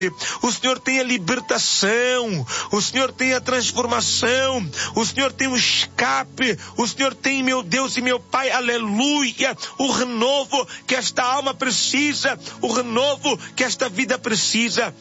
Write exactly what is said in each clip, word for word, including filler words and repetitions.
O Senhor tem a libertação, o Senhor tem a transformação, o Senhor tem o escape, o Senhor tem, meu Deus e meu Pai, aleluia, o renovo que esta alma precisa, o renovo que esta vida precisa.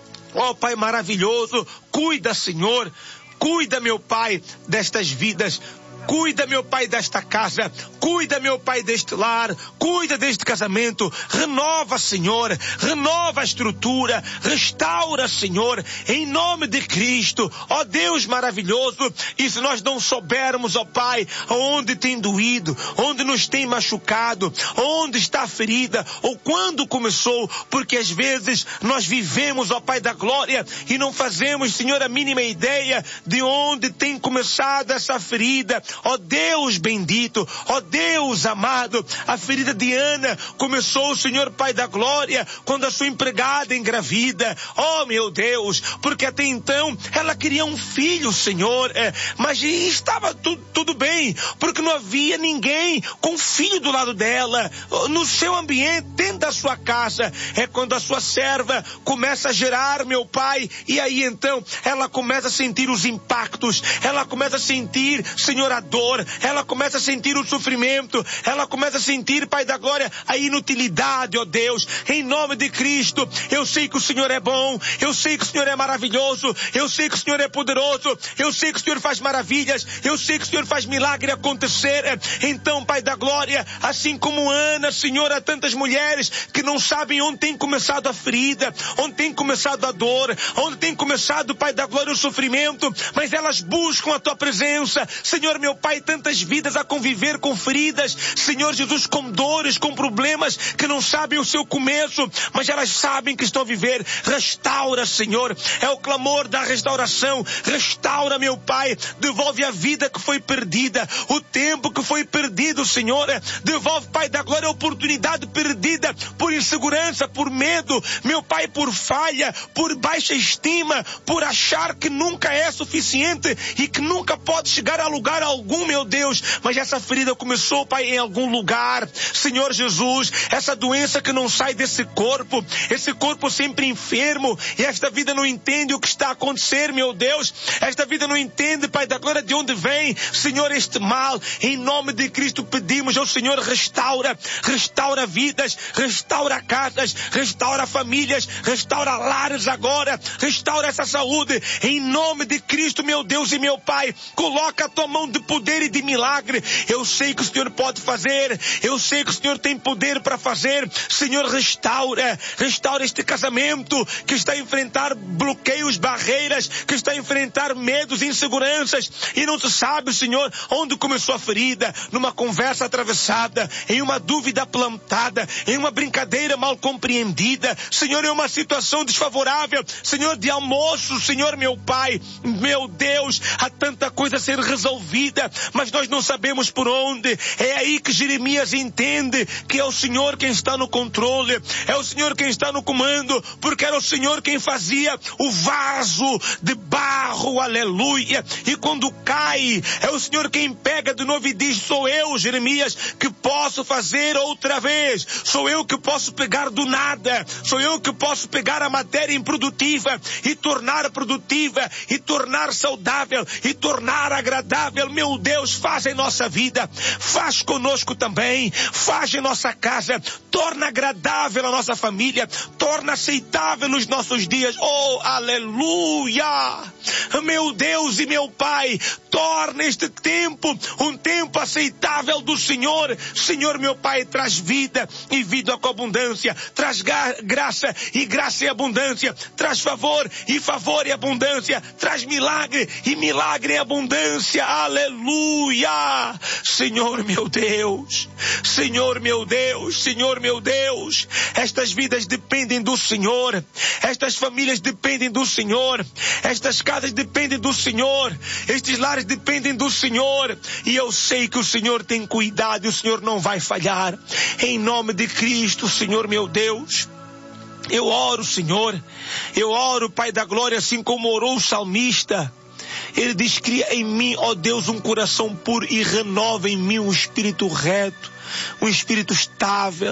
Ó Pai maravilhoso, cuida, Senhor, cuida, meu Pai, destas vidas. Cuida, meu Pai, desta casa. Cuida, meu Pai, deste lar. Cuida deste casamento. Renova, Senhor. Renova a estrutura. Restaura, Senhor. Em nome de Cristo. Ó Deus maravilhoso. E se nós não soubermos, ó Pai, onde tem doído, onde nos tem machucado, onde está a ferida, ou quando começou, porque às vezes nós vivemos, ó Pai da glória, e não fazemos, Senhor, a mínima ideia de onde tem começado essa ferida. Ó Deus bendito, ó Deus amado, a ferida de Ana começou, Senhor Pai da glória, quando a sua empregada engravida. Ó meu Deus, porque até então ela queria um filho, Senhor, é, mas estava tu, tudo bem, porque não havia ninguém com filho do lado dela, no seu ambiente, dentro da sua casa. É quando a sua serva começa a gerar, meu Pai, e aí então ela começa a sentir os impactos, ela começa a sentir, Senhor, a dor, ela começa a sentir o sofrimento, ela começa a sentir, Pai da glória, a inutilidade, ó Deus. Em nome de Cristo, eu sei que o Senhor é bom, eu sei que o Senhor é maravilhoso, eu sei que o Senhor é poderoso, eu sei que o Senhor faz maravilhas, eu sei que o Senhor faz milagre acontecer. Então, Pai da glória, assim como Ana, Senhor, há tantas mulheres que não sabem onde tem começado a ferida, onde tem começado a dor, onde tem começado, Pai da glória, o sofrimento, mas elas buscam a Tua presença, Senhor, meu Pai, tantas vidas a conviver com feridas, Senhor Jesus, com dores, com problemas, que não sabem o seu começo, mas elas sabem que estão a viver. Restaura, Senhor, é o clamor da restauração. Restaura, meu Pai, devolve a vida que foi perdida, o tempo que foi perdido, Senhor, devolve, Pai da glória, a oportunidade perdida por insegurança, por medo, meu Pai, por falha, por baixa estima, por achar que nunca é suficiente e que nunca pode chegar a lugar algum, meu Deus, mas essa ferida começou, Pai, em algum lugar, Senhor Jesus, essa doença que não sai desse corpo, esse corpo sempre enfermo, e esta vida não entende o que está a acontecer, meu Deus, esta vida não entende, Pai da glória, de onde vem, Senhor, este mal. Em nome de Cristo pedimos ao Senhor, restaura, restaura vidas, restaura casas, restaura famílias, restaura lares agora, restaura essa saúde, em nome de Cristo, meu Deus e meu Pai, coloca a Tua mão de poder e de milagre. Eu sei que o Senhor pode fazer, eu sei que o Senhor tem poder para fazer. Senhor, restaura, restaura este casamento que está a enfrentar bloqueios, barreiras, que está a enfrentar medos, inseguranças, e não se sabe, Senhor, onde começou a ferida, numa conversa atravessada, em uma dúvida plantada, em uma brincadeira mal compreendida, Senhor, em uma situação desfavorável, Senhor, de almoço, Senhor, meu Pai, meu Deus, há tanta coisa a ser resolvida, mas nós não sabemos por onde. É aí que Jeremias entende que é o Senhor quem está no controle, é o Senhor quem está no comando, porque era o Senhor quem fazia o vaso de barro, aleluia, e quando cai, é o Senhor quem pega de novo e diz, sou eu, Jeremias, que posso fazer outra vez, sou eu que posso pegar do nada, sou eu que posso pegar a matéria improdutiva e tornar produtiva, e tornar saudável, e tornar agradável. Meu Deus, faz em nossa vida, faz conosco também, faz em nossa casa, torna agradável a nossa família, torna aceitável os nossos dias. Oh, aleluia! Meu Deus e meu Pai, torna este tempo um tempo aceitável do Senhor. Senhor, meu Pai, traz vida e vida com abundância, traz graça e graça e abundância, traz favor e favor e abundância, traz milagre e milagre e abundância. Aleluia! Senhor, meu Deus, Senhor, meu Deus, Senhor, meu Deus, estas vidas dependem do Senhor, estas famílias dependem do Senhor, estas casas dependem do Senhor, estes lares dependem do Senhor, e eu sei que o Senhor tem cuidado e o Senhor não vai falhar. Em nome de Cristo, Senhor, meu Deus, eu oro, Senhor, eu oro, Pai da glória, assim como orou o salmista. Ele diz, cria em mim, ó Deus, um coração puro e renova em mim um espírito reto, um espírito estável.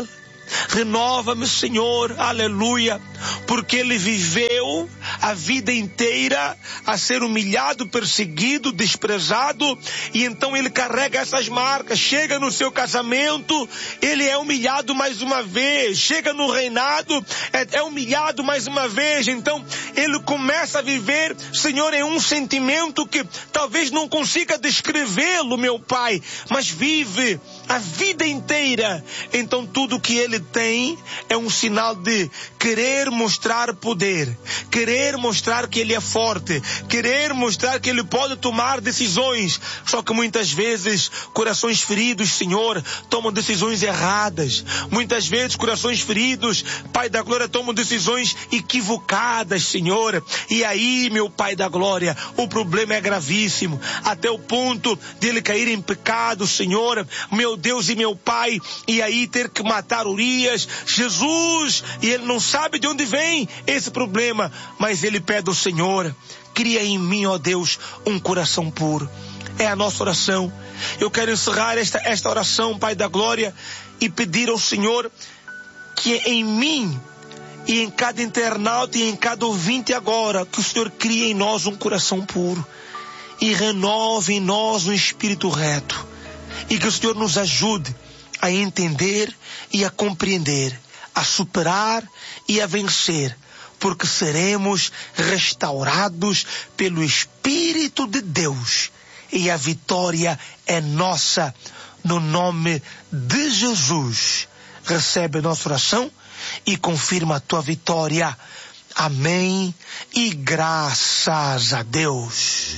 renova-me, Senhor, aleluia, porque ele viveu a vida inteira a ser humilhado, perseguido, desprezado, e então ele carrega essas marcas. Chega no seu casamento, ele é humilhado mais uma vez. Chega no reinado, é, é humilhado mais uma vez. Então ele começa a viver, Senhor, em um sentimento que talvez não consiga descrevê-lo, meu Pai, mas vive a vida inteira. Então tudo que ele tem é um sinal de querer mostrar poder, querer mostrar que ele é forte, querer mostrar que ele pode tomar decisões. Só que muitas vezes corações feridos, Senhor, tomam decisões erradas. Muitas vezes corações feridos, Pai da glória, tomam decisões equivocadas, Senhor. E aí, meu Pai da glória, o problema é gravíssimo, até o ponto de ele cair em pecado, Senhor, meu Deus e meu Pai, e aí ter que matar Urias, Jesus, e ele não sabe de onde vem esse problema, mas ele pede ao Senhor: cria em mim, ó Deus, um coração puro. É a nossa oração. Eu quero encerrar esta, esta oração, Pai da glória, e pedir ao Senhor que em mim e em cada internauta e em cada ouvinte agora, que o Senhor crie em nós um coração puro e renove em nós um espírito reto, e que o Senhor nos ajude a entender e a compreender, a superar e a vencer, porque seremos restaurados pelo Espírito de Deus, e a vitória é nossa, no nome de Jesus. Recebe a nossa oração e confirma a tua vitória. Amém e graças a Deus.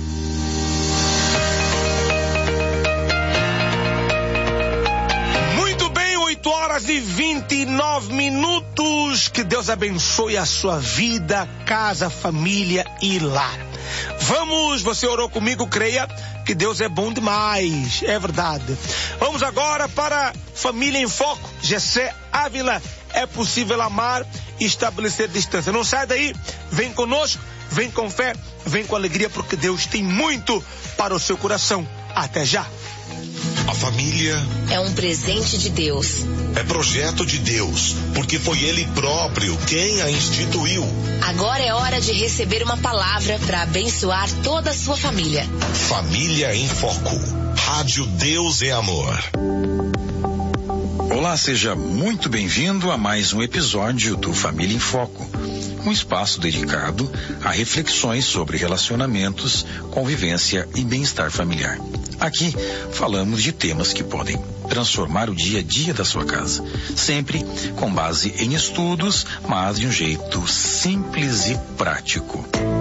oito horas e vinte e nove minutos. Que Deus abençoe a sua vida, casa, família e lar. Vamos, você orou comigo, creia que Deus é bom demais, é verdade. Vamos agora para Família em Foco. Gessé Ávila, é possível amar e estabelecer distância. Não sai daí, vem conosco, vem com fé, vem com alegria, porque Deus tem muito para o seu coração. Até já. A família é um presente de Deus. É projeto de Deus, porque foi Ele próprio quem a instituiu. Agora é hora de receber uma palavra para abençoar toda a sua família. Família em Foco. Rádio Deus é Amor. Olá, seja muito bem-vindo a mais um episódio do Família em Foco. Um espaço dedicado a reflexões sobre relacionamentos, convivência e bem-estar familiar. Aqui falamos de temas que podem transformar o dia a dia da sua casa, sempre com base em estudos, mas de um jeito simples e prático.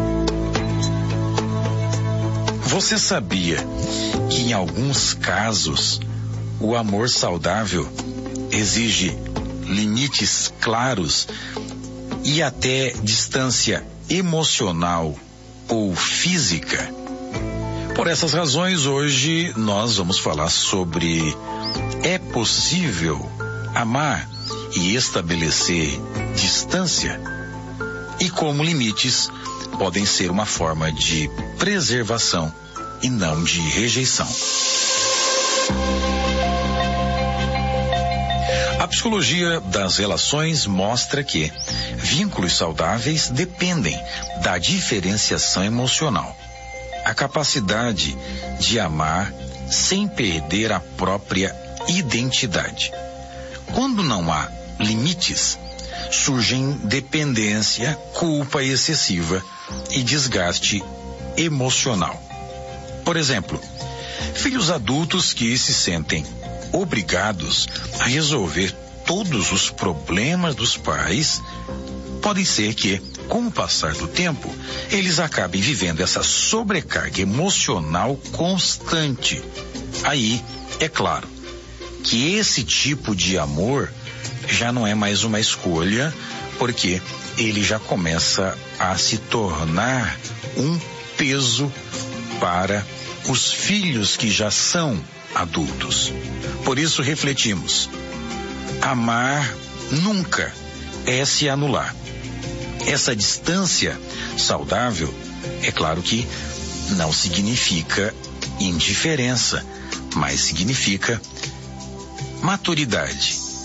Você sabia que em alguns casos o amor saudável exige limites claros e até distância emocional ou física? Por essas razões, hoje nós vamos falar sobre: é possível amar e estabelecer distância? E como limites podem ser uma forma de preservação e não de rejeição. A psicologia das relações mostra que vínculos saudáveis dependem da diferenciação emocional. A capacidade de amar sem perder a própria identidade. Quando não há limites, surgem dependência, culpa excessiva e desgaste emocional. Por exemplo, filhos adultos que se sentem obrigados a resolver todos os problemas dos pais, podem ser que, com o passar do tempo, eles acabem vivendo essa sobrecarga emocional constante. Aí, é claro, que esse tipo de amor já não é mais uma escolha, porque ele já começa a se tornar um peso para os filhos que já são adultos. Por isso refletimos: amar nunca é se anular. Essa distância saudável, é claro que não significa indiferença, mas significa maturidade,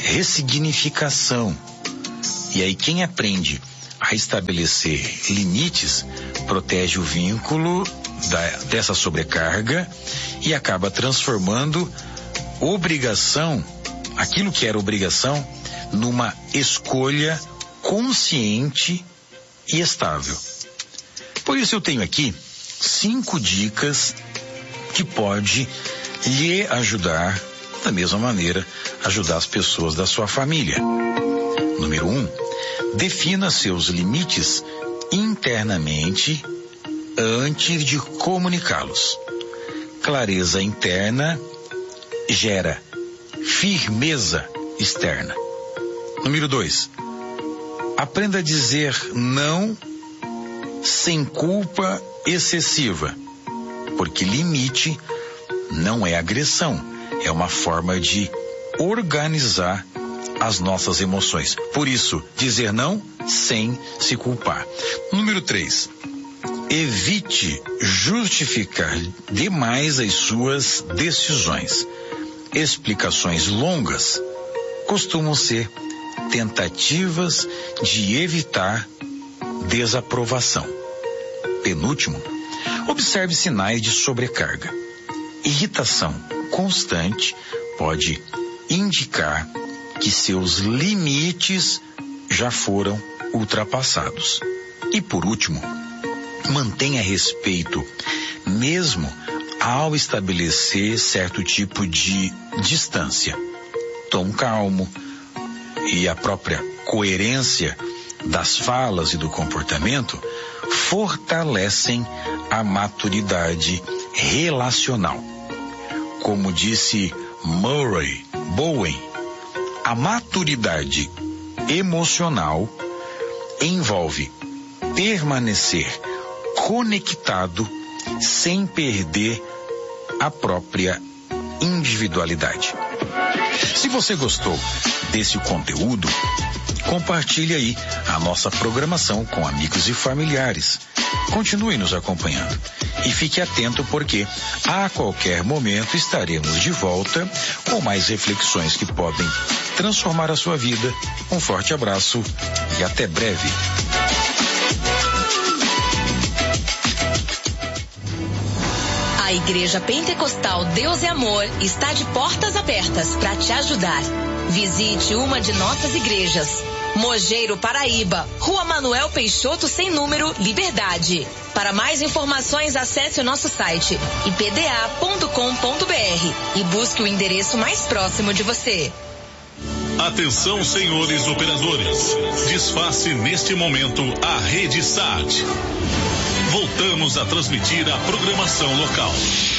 ressignificação. E aí quem aprende a estabelecer limites protege o vínculo da, dessa sobrecarga e acaba transformando obrigação, aquilo que era obrigação, numa escolha consciente e estável. Por isso eu tenho aqui cinco dicas que pode lhe ajudar, da mesma maneira, ajudar as pessoas da sua família. Número um, defina seus limites internamente antes de comunicá-los. Clareza interna gera firmeza externa. Número dois, aprenda a dizer não sem culpa excessiva, porque limite não é agressão, é uma forma de organizar as nossas emoções. Por isso, dizer não sem se culpar. Número três, evite justificar demais as suas decisões. Explicações longas costumam ser tentativas de evitar desaprovação. Penúltimo, observe sinais de sobrecarga. Irritação constante pode indicar que seus limites já foram ultrapassados. E por último, mantenha respeito, mesmo ao estabelecer certo tipo de distância. Tom calmo e a própria coerência das falas e do comportamento fortalecem a maturidade relacional. Como disse Murray Bowen, a maturidade emocional envolve permanecer conectado sem perder a própria individualidade. Se você gostou desse conteúdo, compartilhe aí a nossa programação com amigos e familiares. Continue nos acompanhando e fique atento, porque a qualquer momento estaremos de volta com mais reflexões que podem transformar a sua vida. Um forte abraço e até breve. A Igreja Pentecostal Deus é Amor está de portas abertas para te ajudar. Visite uma de nossas igrejas. Mogeiro, Paraíba, Rua Manuel Peixoto, sem número, Liberdade. Para mais informações, acesse o nosso site i p d a ponto com ponto b r e busque o endereço mais próximo de você. Atenção, senhores operadores. Desface neste momento a Rede Sat. Voltamos a transmitir a programação local.